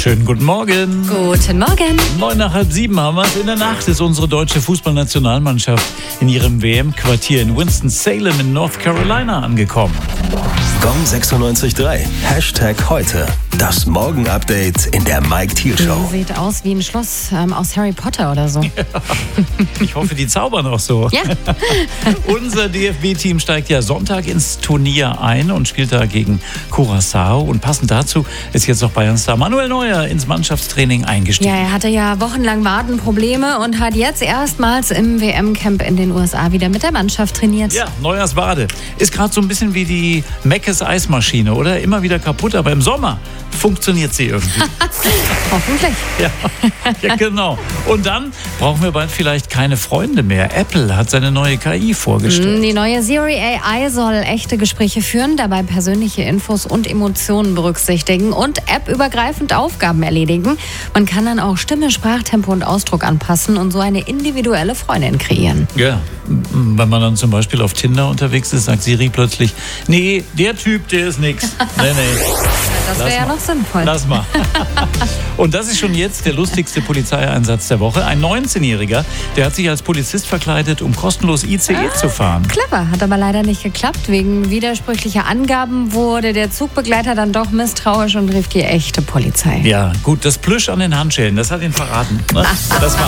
Schönen guten Morgen. Guten Morgen. 6:09 haben wir es. In der Nacht ist unsere deutsche Fußballnationalmannschaft in ihrem WM-Quartier in Winston-Salem in North Carolina angekommen. Gong 96.3. #heute. Das Morgen-Update in der Mike Thiel Show. Sieht aus wie ein Schloss aus Harry Potter oder so. Ich hoffe, die zaubern auch so. Ja. Unser DFB-Team steigt ja Sonntag ins Turnier ein und spielt da gegen Curaçao. Und passend dazu ist jetzt auch Bayern-Star Manuel Neuer ins Mannschaftstraining eingestiegen. Ja, er hatte ja wochenlang Wadenprobleme und hat jetzt erstmals im WM-Camp in den USA wieder mit der Mannschaft trainiert. Ja, Neuers Wade. Ist gerade so ein bisschen wie die Meckes Eismaschine, oder? Immer wieder kaputt, aber im Sommer funktioniert sie irgendwie. Hoffentlich. Ja, genau. Und dann brauchen wir bald vielleicht keine Freunde mehr. Apple hat seine neue KI vorgestellt. Die neue Siri AI soll echte Gespräche führen, dabei persönliche Infos und Emotionen berücksichtigen und appübergreifend Aufgaben erledigen. Man kann dann auch Stimme, Sprachtempo und Ausdruck anpassen und so eine individuelle Freundin kreieren. Ja, wenn man dann zum Beispiel auf Tinder unterwegs ist, sagt Siri plötzlich, nee, der Typ, der ist nix. Nee. Das wäre ja noch sinnvoll. Lass mal. Und das ist schon jetzt der lustigste Polizeieinsatz der Woche. Ein 19-Jähriger, der hat sich als Polizist verkleidet, um kostenlos ICE zu fahren. Clever, hat aber leider nicht geklappt. Wegen widersprüchlicher Angaben wurde der Zugbegleiter dann doch misstrauisch und rief die echte Polizei. Ja, gut, das Plüsch an den Handschellen, das hat ihn verraten. Ne? Das war